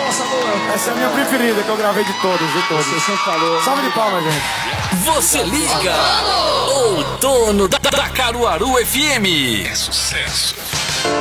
bossa nova. Essa é a minha preferida, que eu gravei de todos. Você sempre falou. Salve de palmas, gente. Você liga. Outono da Caruaru FM. É sucesso.